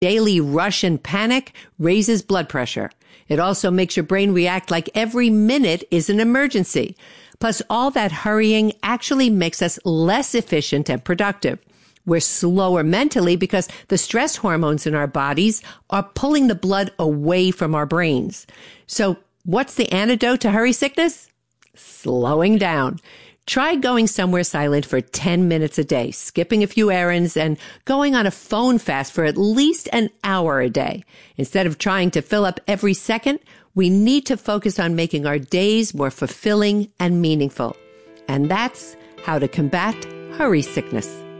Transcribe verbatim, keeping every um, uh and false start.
Daily rush and panic raises blood pressure. It also makes your brain react like every minute is an emergency. Plus, all that hurrying actually makes us less efficient and productive. We're slower mentally because the stress hormones in our bodies are pulling the blood away from our brains. So what's the antidote to hurry sickness? Slowing down. Try going somewhere silent for ten minutes a day, skipping a few errands, and going on a phone fast for at least an hour a day. Instead of trying to fill up every second, we need to focus on making our days more fulfilling and meaningful. And that's how to combat hurry sickness.